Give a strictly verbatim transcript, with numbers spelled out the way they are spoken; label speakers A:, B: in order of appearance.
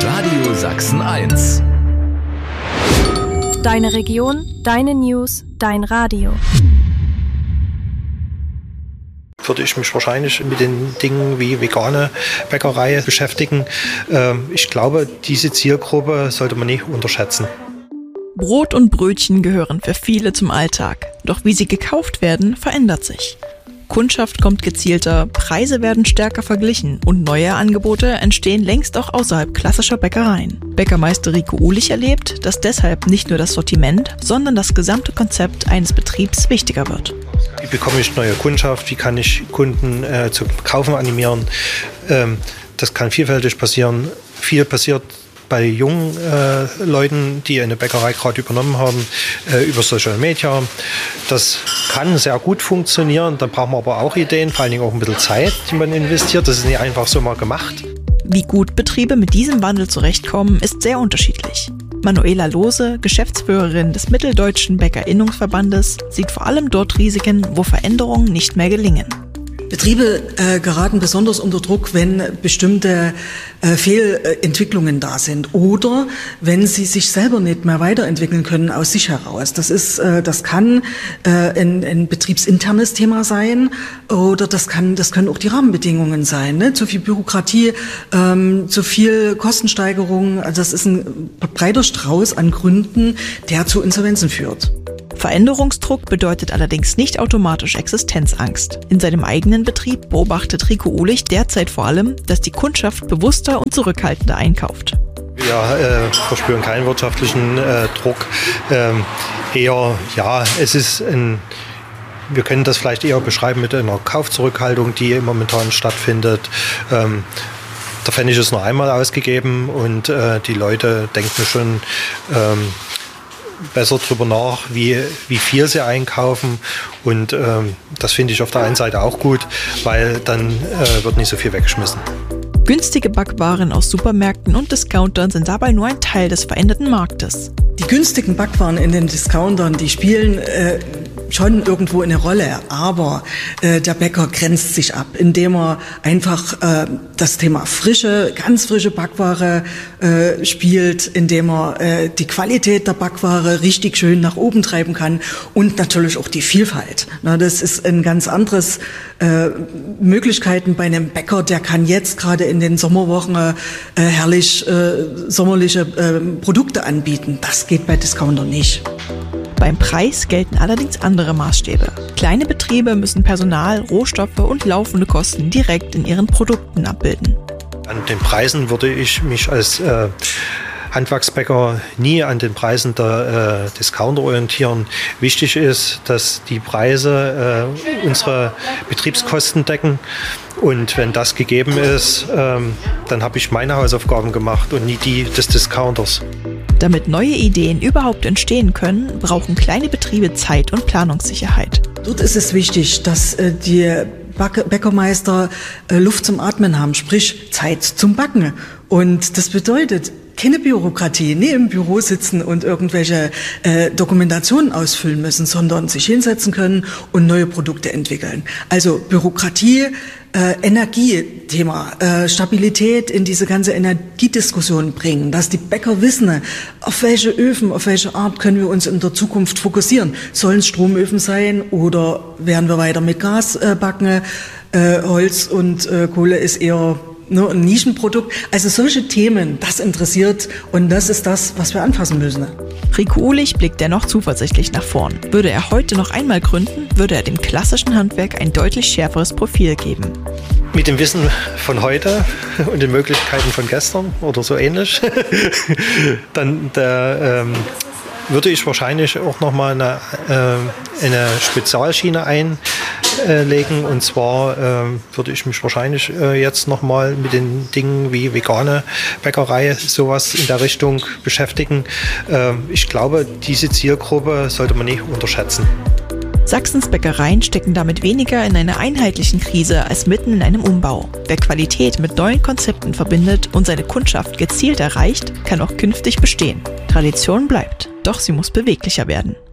A: Radio Sachsen eins.
B: Deine Region, deine News, dein Radio.
C: Würde ich mich wahrscheinlich mit den Dingen wie vegane Bäckerei beschäftigen. Ich glaube, diese Zielgruppe sollte man nicht unterschätzen.
D: Brot und Brötchen gehören für viele zum Alltag. Doch wie sie gekauft werden, verändert sich. Kundschaft kommt gezielter, Preise werden stärker verglichen und neue Angebote entstehen längst auch außerhalb klassischer Bäckereien. Bäckermeister Rico Uhlich erlebt, dass deshalb nicht nur das Sortiment, sondern das gesamte Konzept eines Betriebs wichtiger wird.
C: Wie bekomme ich neue Kundschaft? Wie kann ich Kunden äh, zum Kaufen animieren? Ähm, das kann vielfältig passieren. Viel passiert bei jungen äh, Leuten, die eine Bäckerei gerade übernommen haben, äh, über Social Media. Das kann sehr gut funktionieren. Dann braucht man aber auch Ideen, vor allen Dingen auch ein bisschen Zeit, die man investiert. Das ist nicht einfach so mal gemacht.
D: Wie gut Betriebe mit diesem Wandel zurechtkommen, ist sehr unterschiedlich. Manuela Lohse, Geschäftsführerin des Mitteldeutschen Bäckerinnungsverbandes, sieht vor allem dort Risiken, wo Veränderungen nicht mehr gelingen.
E: Betriebe äh, geraten besonders unter Druck, wenn bestimmte äh, Fehlentwicklungen da sind oder wenn sie sich selber nicht mehr weiterentwickeln können aus sich heraus. Das ist, äh, das kann äh, ein, ein betriebsinternes Thema sein oder das kann, das können auch die Rahmenbedingungen sein. Ne? Zu viel Bürokratie, ähm, zu viel Kostensteigerung. Also das ist ein breiter Strauß an Gründen, der zu Insolvenzen führt.
D: Veränderungsdruck bedeutet allerdings nicht automatisch Existenzangst. In seinem eigenen Betrieb beobachtet Rico Uhlich derzeit vor allem, dass die Kundschaft bewusster und zurückhaltender einkauft.
C: Wir äh, verspüren keinen wirtschaftlichen äh, Druck. Ähm, eher, ja, es ist ein, wir können das vielleicht eher beschreiben mit einer Kaufzurückhaltung, die momentan stattfindet. Ähm, der Pfennig ist nur einmal ausgegeben und äh, die Leute denken schon ähm, besser drüber nach, wie, wie viel sie einkaufen. Und ähm, das finde ich auf der einen Seite auch gut, weil dann äh, wird nicht so viel weggeschmissen.
D: Günstige Backwaren aus Supermärkten und Discountern sind dabei nur ein Teil des veränderten Marktes.
E: Die günstigen Backwaren in den Discountern, die spielen äh, schon irgendwo eine Rolle, aber äh, der Bäcker grenzt sich ab, indem er einfach äh, das Thema frische, ganz frische Backware äh, spielt, indem er äh, die Qualität der Backware richtig schön nach oben treiben kann und natürlich auch die Vielfalt. Na, das ist ein ganz anderes äh, Möglichkeiten bei einem Bäcker, der kann jetzt gerade in den Sommerwochen äh, herrlich äh, sommerliche äh, Produkte anbieten. Das geht bei Discounter nicht.
D: Beim Preis gelten allerdings andere Maßstäbe. Kleine Betriebe müssen Personal, Rohstoffe und laufende Kosten direkt in ihren Produkten abbilden.
C: An den Preisen würde ich mich als äh, Handwerksbäcker nie an den Preisen der äh, Discounter orientieren. Wichtig ist, dass die Preise äh, unsere Betriebskosten decken. Und wenn das gegeben ist, ähm, dann habe ich meine Hausaufgaben gemacht und nie die des Discounters.
D: Damit neue Ideen überhaupt entstehen können, brauchen kleine Betriebe Zeit und Planungssicherheit.
E: Dort ist es wichtig, dass äh, die Bäckermeister äh, Luft zum Atmen haben, sprich Zeit zum Backen. Und das bedeutet keine Bürokratie, nie im Büro sitzen und irgendwelche äh, Dokumentationen ausfüllen müssen, sondern sich hinsetzen können und neue Produkte entwickeln. Also Bürokratie, äh, Energiethema, äh, Stabilität in diese ganze Energiediskussion bringen, dass die Bäcker wissen, auf welche Öfen, auf welche Art können wir uns in der Zukunft fokussieren. Sollen es Stromöfen sein oder werden wir weiter mit Gas äh, backen? Äh, Holz und äh, Kohle ist eher nur ein Nischenprodukt. Also solche Themen, das interessiert und das ist das, was wir anfassen müssen.
D: Rico Uhlich blickt dennoch zuversichtlich nach vorn. Würde er heute noch einmal gründen, würde er dem klassischen Handwerk ein deutlich schärferes Profil geben.
C: Mit dem Wissen von heute und den Möglichkeiten von gestern oder so ähnlich, dann der, ähm, würde ich wahrscheinlich auch nochmal eine, äh, eine Spezialschiene einlegen. Und zwar äh, würde ich mich wahrscheinlich äh, jetzt nochmal mit den Dingen wie vegane Bäckerei, sowas in der Richtung beschäftigen. Äh, ich glaube, diese Zielgruppe sollte man nicht unterschätzen.
D: Sachsens Bäckereien stecken damit weniger in einer einheitlichen Krise als mitten in einem Umbau. Wer Qualität mit neuen Konzepten verbindet und seine Kundschaft gezielt erreicht, kann auch künftig bestehen. Tradition bleibt, doch sie muss beweglicher werden.